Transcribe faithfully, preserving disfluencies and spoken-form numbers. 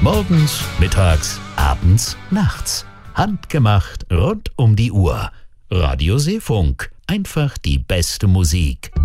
Morgens, mittags, abends, nachts. Handgemacht rund um die Uhr. Radio Seefunk. Einfach die beste Musik.